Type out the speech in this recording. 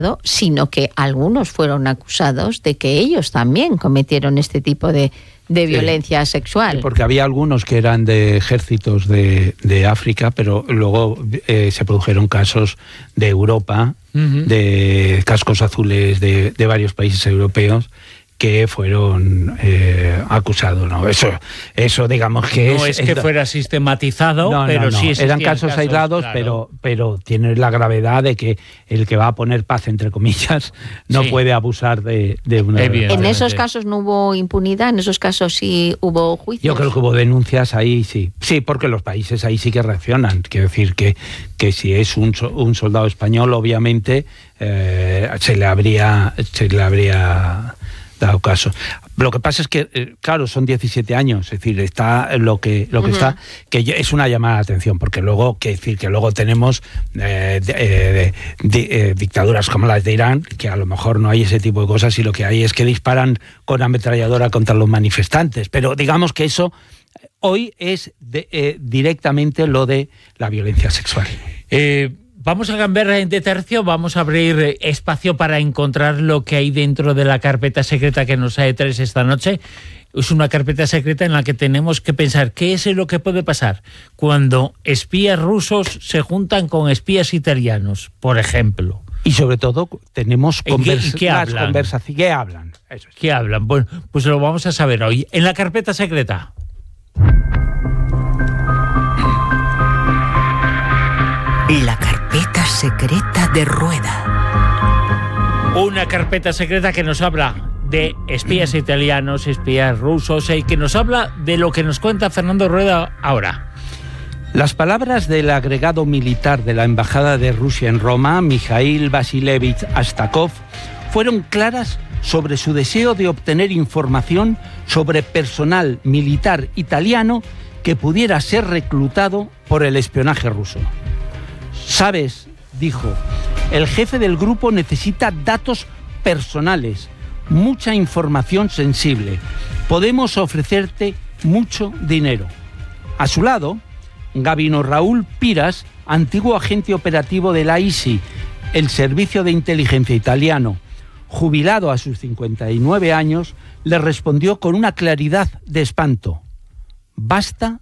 sino que algunos fueron acusados de que ellos también cometieron este tipo de violencia sexual. Porque había algunos que eran de ejércitos de África, pero luego se produjeron casos de Europa, de cascos azules de varios países europeos, que fueron acusados, ¿no? Eso digamos que no es que fuera sistematizado, pero sí existían eran casos aislados, claro. pero tiene la gravedad de que el que va a poner paz, entre comillas, no puede abusar de una... En esos casos no hubo impunidad, en esos casos sí hubo juicios. Yo creo que hubo denuncias ahí, sí. Sí, porque los países ahí sí que reaccionan. Quiero decir que si es un soldado español, obviamente se le habría dado caso. Lo que pasa es que, claro, son 17 años, es decir, está lo que está, que es una llamada de atención, porque luego, tenemos dictaduras como las de Irán, que a lo mejor no hay ese tipo de cosas, y lo que hay es que disparan con ametralladora contra los manifestantes, pero digamos que eso hoy es directamente lo de la violencia sexual. Vamos a cambiar de tercio, vamos a abrir espacio para encontrar lo que hay dentro de la carpeta secreta que nos trae Teresa esta noche. Es una carpeta secreta en la que tenemos que pensar qué es lo que puede pasar cuando espías rusos se juntan con espías italianos, por ejemplo. Y sobre todo tenemos ¿Qué hablan? ¿Qué hablan? Eso es. ¿Qué hablan? Bueno, pues lo vamos a saber hoy en la carpeta secreta. La carpeta secreta de Rueda. Una carpeta secreta que nos habla de espías italianos, espías rusos, y que nos habla de lo que nos cuenta Fernando Rueda ahora. Las palabras del agregado militar de la Embajada de Rusia en Roma, Mikhail Vasilievich Astakov, fueron claras sobre su deseo de obtener información sobre personal militar italiano que pudiera ser reclutado por el espionaje ruso. ¿Sabes?, dijo, el jefe del grupo necesita datos personales, mucha información sensible. Podemos ofrecerte mucho dinero. A su lado, Gabino Raúl Piras, antiguo agente operativo de la ISI, el servicio de inteligencia italiano, jubilado a sus 59 años, le respondió con una claridad de espanto. Basta